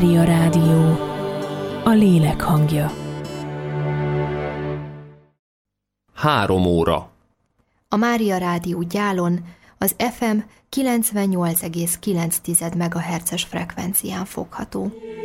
Mária Rádió, a lélek hangja. 3 óra. A Mária Rádió Gyálon az FM 98,9 MHz-es frekvencián fogható.